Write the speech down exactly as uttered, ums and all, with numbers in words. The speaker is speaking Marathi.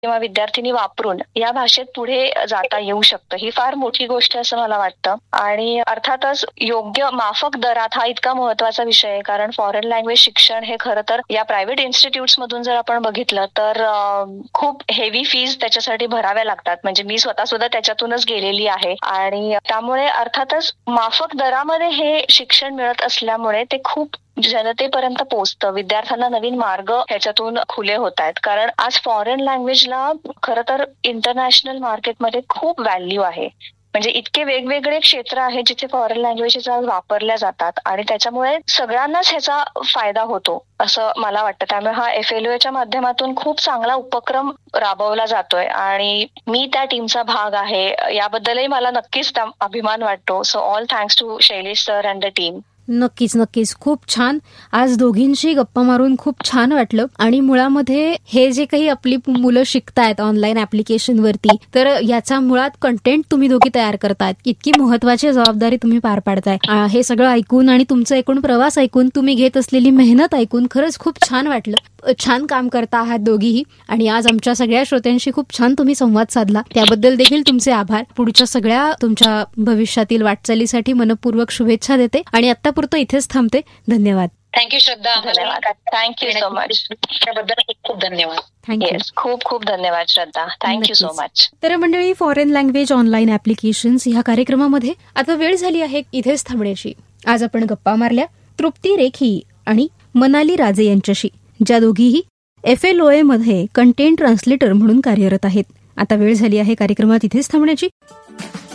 किंवा विद्यार्थिनी वापरून या भाषेत पुढे जाता येऊ शकतं. ही फार मोठी गोष्ट आहे असं मला वाटतं. आणि अर्थातच योग्य माफक दरात हा इतका महत्वाचा विषय आहे, कारण फॉरेन लँग्वेज शिक्षण हे खरं तर या प्रायव्हेट इन्स्टिट्यूट्स मधून जर आपण बघितलं तर खूप हेवी फीज त्याच्यासाठी भराव्या लागतात. म्हणजे मी स्वतः सुद्धा त्याच्यातूनच गेलेली आहे आणि त्यामुळे अर्थातच माफक दरामध्ये हे शिक्षण मिळत असल्यामुळे ते खूप जनतेपर्यंत पोहोचतं. विद्यार्थ्यांना नवीन मार्ग ह्याच्यातून खुले होत आहेत, कारण आज फॉरेन लँग्वेजला खरं तर इंटरनॅशनल मार्केटमध्ये खूप व्हॅल्यू आहे. म्हणजे इतके वेगवेगळे क्षेत्र आहेत जिथे फॉरेन लँग्वेजेस वापरल्या जातात आणि त्याच्यामुळे सगळ्यांनाच ह्याचा फायदा होतो असं मला वाटतं. त्यामुळे हा एफएलओच्या माध्यमातून खूप चांगला उपक्रम राबवला जातोय आणि मी त्या टीमचा भाग आहे. याबद्दलही मला नक्कीच अभिमान वाटतो. So all thanks to Shailesh sir and the team. नक्कीच नक्कीच खूप छान. आज दोघींशी गप्पा मारून खूप छान वाटलं. आणि मुळामध्ये हे जे काही आपली मुलं शिकतायत ऑनलाईन ऍप्लिकेशनवरती, तर याचा मुळात कंटेंट तुम्ही दोघी तयार करतायत. इतकी महत्वाची जबाबदारी तुम्ही पार पाडताय. हे सगळं ऐकून आणि तुमचा एकूण प्रवास ऐकून, तुम्ही घेत असलेली मेहनत ऐकून खरंच खूप छान वाटलं. छान काम करता आहात दोघीही. आणि आज आमच्या सगळ्या श्रोत्यांशी खूप छान तुम्ही संवाद साधला, त्याबद्दल देखील तुमचे आभार. पुढच्या सगळ्या तुमच्या भविष्यातील वाटचालीसाठी मनपूर्वक शुभेच्छा देते आणि आतापुरतं इथेच थांबते. धन्यवाद. थँक्यू श्रद्धा. धन्यवाद. Thank you so much. त्याबद्दल खूप खूप धन्यवाद. थँक्यू. खूप खूप धन्यवाद श्रद्धा. Thank you so much. तर मंडळी, फॉरेन लँग्वेज ऑनलाईन ऍप्लिकेशन्स ह्या कार्यक्रमामध्ये आता वेळ झाली आहे इथेच थांबण्याची. आज आपण गप्पा मारल्या तृप्ती रेखी आणि मनाली राजे यांच्याशी, ज्या दोघीही एफएलओए मध्ये कंटेंट ट्रान्सलेटर म्हणून कार्यरत आहेत. आता वेळ झाली आहे कार्यक्रमात इथेच थांबण्याची.